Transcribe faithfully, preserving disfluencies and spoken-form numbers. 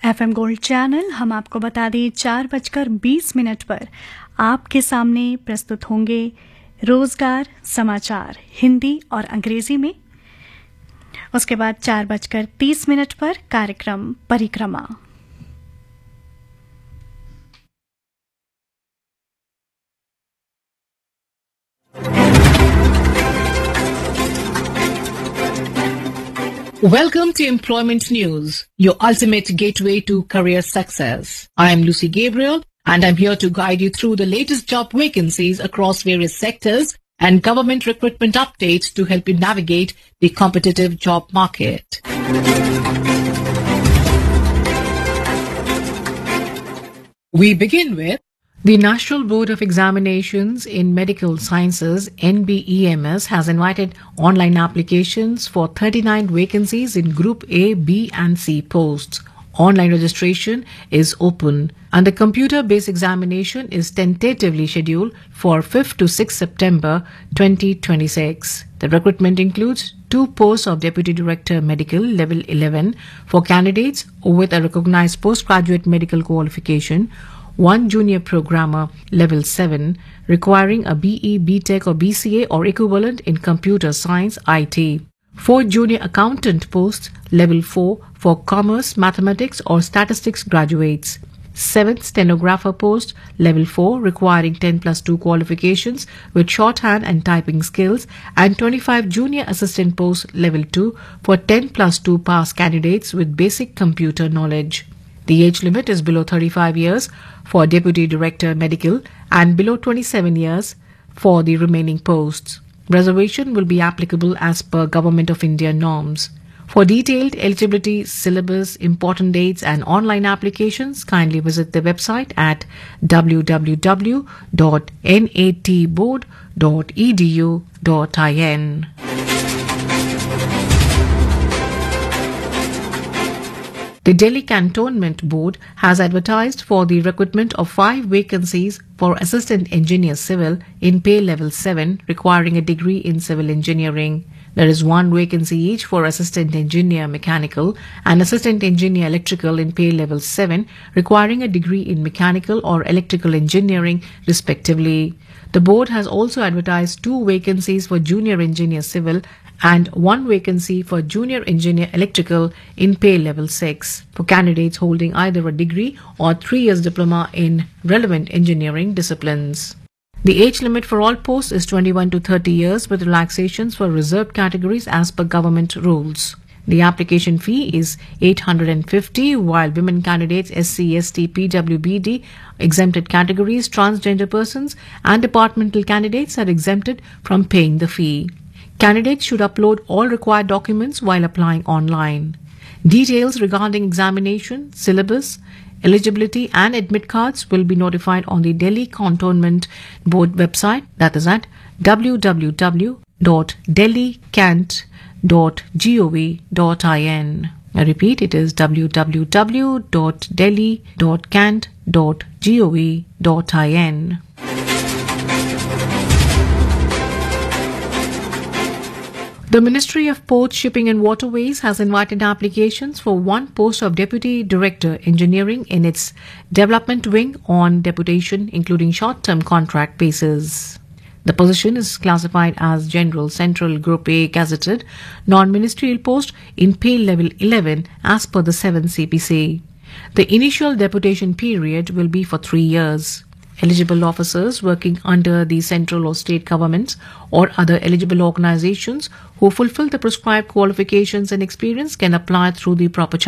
FM gold channel हम आपको बता दें चार बजकर बीस मिनट पर आपके सामने प्रस्तुत होंगे रोजगार समाचार हिंदी और अंग्रेजी में। उसके बाद चार बजकर तीस मिनट पर कार्यक्रम परिक्रमा। Welcome to Employment News, your ultimate gateway to career success. I am Lucy Gabriel and I'm here to guide you through the latest job vacancies across various sectors and government recruitment updates to help you navigate the competitive job market. We begin with the National Board of Examinations in Medical Sciences, N B E M S, has invited online applications for thirty-nine vacancies in Group A, B and C posts. Online registration is open and the computer-based examination is tentatively scheduled for fifth to sixth September twenty twenty-six. The recruitment includes two posts of Deputy Director Medical Level eleven for candidates with a recognized postgraduate medical qualification, one junior programmer level seven requiring a B E, B Tech or B C A or equivalent in computer science I T, four junior accountant posts level four for commerce, mathematics or statistics graduates, seventh stenographer post level four requiring ten plus two qualifications with shorthand and typing skills, and twenty-five junior assistant posts level two for ten plus two pass candidates with basic computer knowledge. The age limit is below thirty-five years for Deputy Director Medical and below twenty-seven years for the remaining posts. Reservation will be applicable as per Government of India norms. For detailed eligibility, syllabus, important dates and online applications, kindly visit the website at w w w dot n a t board dot e d u dot i n. The Delhi Cantonment Board has advertised for the recruitment of five vacancies for Assistant Engineer Civil in pay level seven requiring a degree in civil engineering. There is one vacancy each for Assistant Engineer Mechanical and Assistant Engineer Electrical in pay level seven requiring a degree in mechanical or electrical engineering respectively. The board has also advertised two vacancies for Junior Engineer Civil and one vacancy for Junior Engineer Electrical in pay level six for candidates holding either a degree or three years diploma in relevant engineering disciplines. The age limit for all posts is twenty-one to thirty years with relaxations for reserved categories as per government rules. The application fee is eight hundred fifty while women candidates S C, S T, P W B D, exempted categories, transgender persons and departmental candidates are exempted from paying the fee. Candidates should upload all required documents while applying online. Details regarding examination, syllabus, eligibility and admit cards will be notified on the Delhi Cantonment Board website, that is at w w w dot delhi cant dot gov dot i n. I repeat, it is w w w dot delhi dot cant dot gov dot i n. The Ministry of Ports, Shipping and Waterways has invited applications for one post of Deputy Director Engineering in its development wing on deputation, including short-term contract basis. The position is classified as General Central Group A gazetted non-ministerial post in pay level eleven as per the seventh C P C. The initial deputation period will be for three years. Eligible officers working under the central or state governments or other eligible organizations who fulfill the prescribed qualifications and experience can apply through the proper